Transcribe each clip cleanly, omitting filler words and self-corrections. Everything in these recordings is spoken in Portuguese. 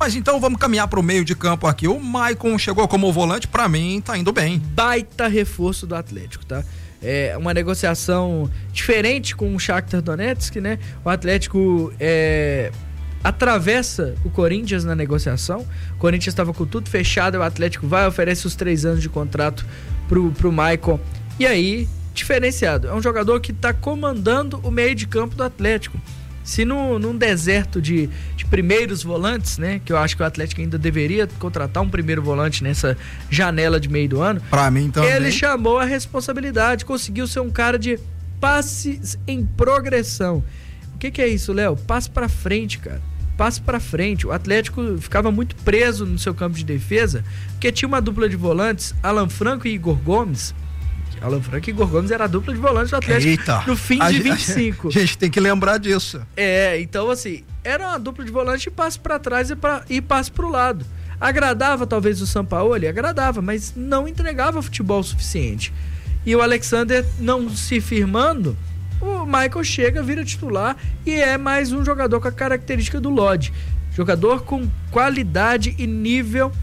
Mas então vamos caminhar para o meio de campo aqui. O Maicon chegou como volante, para mim tá indo bem. Baita reforço do Atlético, tá? É uma negociação diferente com o Shakhtar Donetsk, né? O Atlético atravessa o Corinthians na negociação. O Corinthians estava com tudo fechado, o Atlético vai, oferece os 3 anos de contrato pro Maicon. E aí, diferenciado. É um jogador que está comandando o meio de campo do Atlético. Se num deserto de primeiros volantes, né, que eu acho que o Atlético ainda deveria contratar um primeiro volante nessa janela de meio do ano, pra mim também. Ele chamou a responsabilidade, conseguiu ser um cara de passes em progressão. O que é isso, Léo? Passe pra frente, cara. Passe pra frente. O Atlético ficava muito preso no seu campo de defesa, porque tinha uma dupla de volantes, Alan Franco e Igor Gomes. Alan Franco e Igor Gomes era a dupla de volantes do Atlético. Eita, no fim de 25. A gente tem que lembrar disso. Então assim, era uma dupla de volante de passe pra trás e passe pro lado. Agradava talvez o Sampaoli? Agradava, mas não entregava futebol suficiente. E o Alexander não se firmando, o Michael chega, vira titular e é mais um jogador com a característica do Lodge. Jogador com qualidade e nível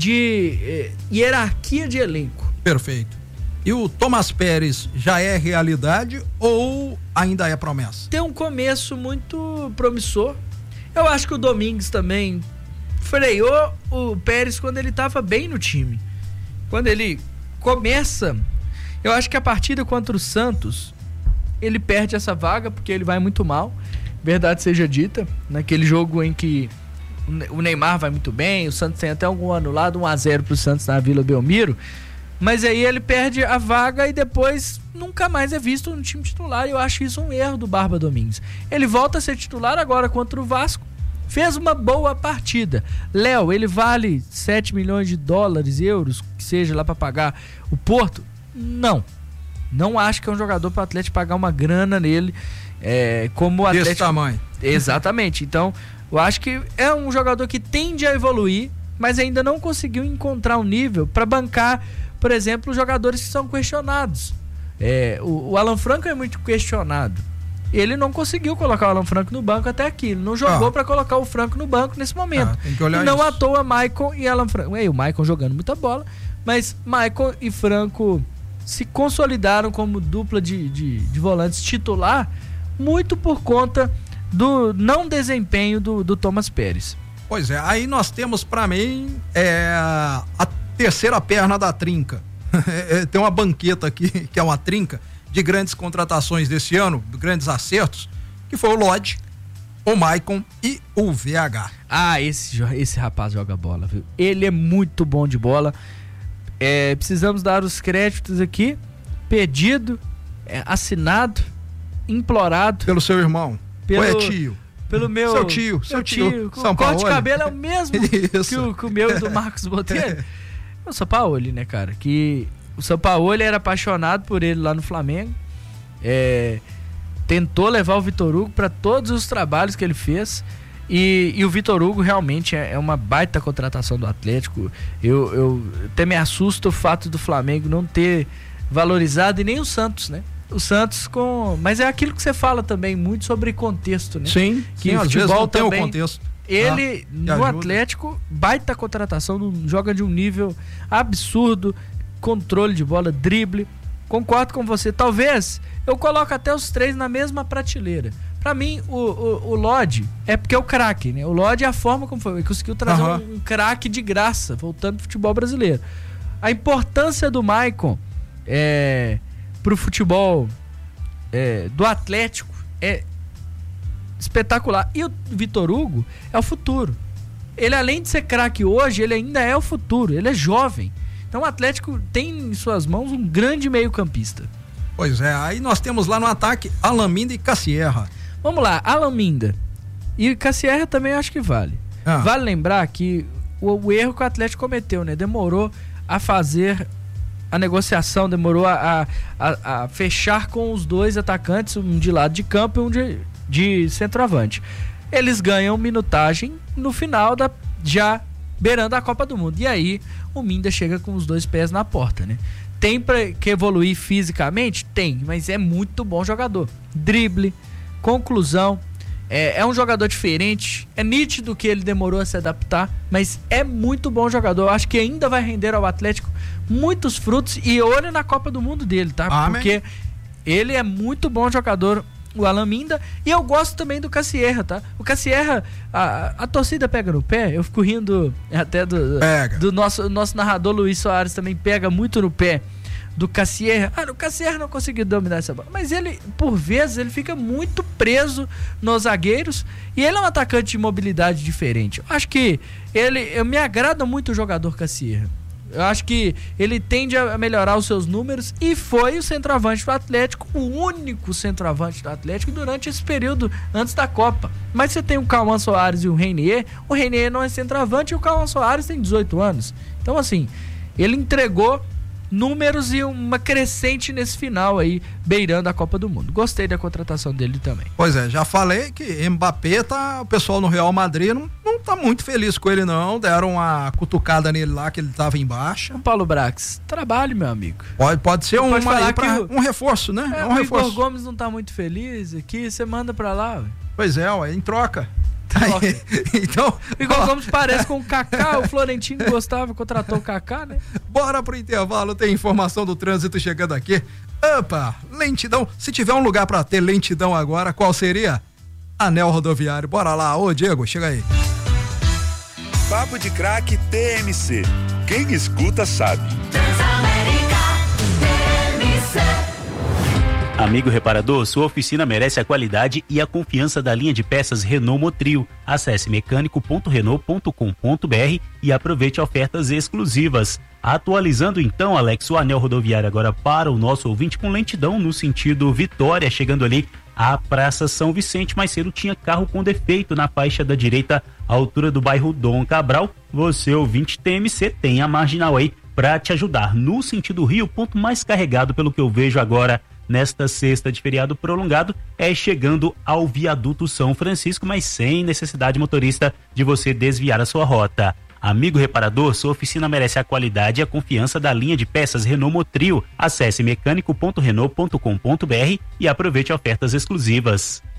de hierarquia de elenco. Perfeito. E o Thomas Pérez já é realidade ou ainda é promessa? Tem um começo muito promissor. Eu acho que o Domingues também freou o Pérez quando ele estava bem no time. Quando ele começa, eu acho que a partida contra o Santos, ele perde essa vaga porque ele vai muito mal, verdade seja dita, naquele jogo em que o Neymar vai muito bem, o Santos tem até algum anulado, 1-0 pro Santos na Vila Belmiro. Mas aí ele perde a vaga e depois nunca mais é visto no time titular. E eu acho isso um erro do Barba Domingues. Ele volta a ser titular agora contra o Vasco. Fez uma boa partida. Léo, ele vale 7 milhões de dólares, euros, que seja lá para pagar o Porto? Não. Não acho que é um jogador para o Atlético pagar uma grana nele. Como o Atlético... Desse tamanho. Exatamente. Então, eu acho que é um jogador que tende a evoluir, mas ainda não conseguiu encontrar um nível para bancar, por exemplo, os jogadores que são questionados. O Alan Franco é muito questionado. Ele não conseguiu colocar o Alan Franco no banco até aqui. Ele não jogou para colocar o Franco no banco nesse momento. Tem que olhar e não isso. À toa Maicon e Alan Franco. O Maicon jogando muita bola, mas Maicon e Franco se consolidaram como dupla de volantes titular muito por conta do não desempenho do Thomas Pérez. Pois é, aí nós temos para mim a terceira perna da trinca. Tem uma banqueta aqui que é uma trinca de grandes contratações desse ano, grandes acertos, que foi o Lodge, o Maicon e o VH. Esse rapaz joga bola, viu? Ele é muito bom de bola. Precisamos dar os créditos aqui. Pedido, assinado, implorado pelo seu irmão. Ou tio? Pelo meu... Seu tio. O corte de cabelo é o mesmo que o meu e do Marcos Botelho. O Sampaoli, né, cara? Que o Sampaoli era apaixonado por ele lá no Flamengo. Tentou levar o Vitor Hugo para todos os trabalhos que ele fez. E o Vitor Hugo realmente é uma baita contratação do Atlético. Eu até me assusta o fato do Flamengo não ter valorizado, e nem o Santos, né? O Santos mas é aquilo que você fala também muito sobre contexto, né? Sim, que o às vezes não tem também, o contexto. Ele no Atlético, baita contratação, joga de um nível absurdo, controle de bola, drible. Concordo com você. Talvez eu coloco até os 3 na mesma prateleira. Pra mim, o Lodge é porque é o craque, né? O Lodge é a forma como foi. Ele conseguiu trazer um craque de graça, voltando pro futebol brasileiro. A importância do Maicon pro futebol do Atlético é espetacular. E o Vitor Hugo é o futuro. Ele, além de ser craque hoje, ele ainda é o futuro. Ele é jovem. Então o Atlético tem em suas mãos um grande meio-campista. Pois é, aí nós temos lá no ataque Alan Minda e Cassierra. Vamos lá, Alan Minda e Cassierra também acho que vale. Vale lembrar que o erro que o Atlético cometeu, né? Demorou a fazer a negociação, demorou a fechar com os 2 atacantes, um de lado de campo e um de centroavante. Eles ganham minutagem no final, já beirando a Copa do Mundo. E aí o Minda chega com os 2 pés na porta, né? Tem que evoluir fisicamente? Tem, mas é muito bom jogador. Drible, conclusão, É um jogador diferente, é nítido que ele demorou a se adaptar, mas é muito bom jogador. Eu acho que ainda vai render ao Atlético muitos frutos e olha na Copa do Mundo dele, tá? Amém. Porque ele é muito bom jogador, o Alan Minda, e eu gosto também do Cassierra, tá? O Cassierra, a torcida pega no pé, eu fico rindo até do nosso narrador Luiz Soares também pega muito no pé do Cassierra. O Cassierra não conseguiu dominar essa bola, mas ele, por vezes, ele fica muito preso nos zagueiros e ele é um atacante de mobilidade diferente. Eu acho que me agrada muito o jogador Cassierra. Eu acho que ele tende a melhorar os seus números e foi o centroavante do Atlético, o único centroavante do Atlético durante esse período antes da Copa. Mas você tem o Cauã Soares e o Reinier não é centroavante e o Cauã Soares tem 18 anos. Então, assim, ele entregou números e uma crescente nesse final aí, beirando a Copa do Mundo. Gostei da contratação dele também. Pois é, já falei que Mbappé o pessoal no Real Madrid não tá muito feliz com ele não, deram uma cutucada nele lá que ele tava em baixa. O Paulo Brax, trabalho, meu amigo. Pode ser um reforço, né? O Igor Gomes não tá muito feliz aqui, você manda pra lá. Ué. Pois é, em troca. Aí, então, o Igor Gomes parece com o Kaká, o Florentino gostava, contratou o Kaká, né? Bora pro intervalo, tem informação do trânsito chegando aqui. Opa, lentidão, se tiver um lugar pra ter lentidão agora, qual seria? Anel Rodoviário, bora lá, ô Diego, chega aí. Papo de Craque TMC, quem escuta sabe. Amigo reparador, sua oficina merece a qualidade e a confiança da linha de peças Renault Motril. Acesse mecânico.renault.com.br e aproveite ofertas exclusivas. Atualizando então, Alex, o anel rodoviário agora para o nosso ouvinte com lentidão no sentido Vitória, chegando ali à Praça São Vicente. Mais cedo tinha carro com defeito na faixa da direita, à altura do bairro Dom Cabral. Você, ouvinte TMC, tem a marginal aí para te ajudar. No sentido Rio, ponto mais carregado pelo que eu vejo agora nesta sexta de feriado prolongado é chegando ao viaduto São Francisco, mas sem necessidade motorista de você desviar a sua rota. Amigo reparador, sua oficina merece a qualidade e a confiança da linha de peças Renault Motril. Acesse mecânico.renault.com.br e aproveite ofertas exclusivas.